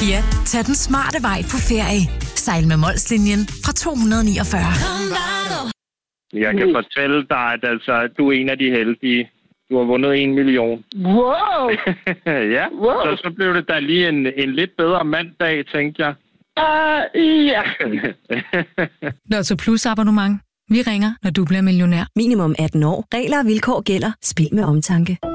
Ja, tag den smarte vej på ferie. Sejl med Molslinjen fra 249. Jeg kan fortælle dig, at du er en af de heldige. Du har vundet 1 million. Wow! Ja, wow. Så blev det da lige en lidt bedre mandag, tænkte jeg. Ja. Lotto Plus abonnement. Vi ringer, når du bliver millionær. Minimum 18 år. Regler og vilkår gælder. Spil med omtanke.